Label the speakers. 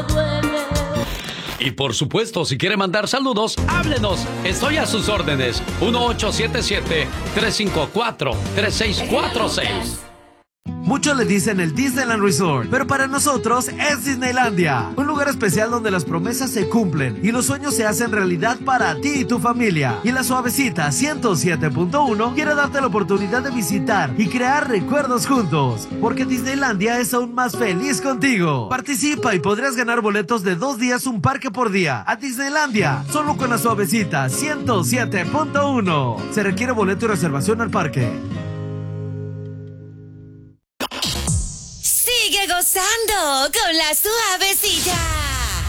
Speaker 1: Y por supuesto, si quiere mandar saludos, háblenos. Estoy a sus órdenes. 1877-354-3646.
Speaker 2: Muchos le dicen el Disneyland Resort, pero para nosotros es Disneylandia. Un lugar especial donde las promesas se cumplen y los sueños se hacen realidad para ti y tu familia. Y la Suavecita 107.1 quiere darte la oportunidad de visitar y crear recuerdos juntos, porque Disneylandia es aún más feliz contigo. Participa y podrías ganar boletos de 2 días, un parque por día a Disneylandia, solo con la Suavecita 107.1. Se requiere boleto y reservación al parque.
Speaker 3: Sigue gozando con la Suavecita.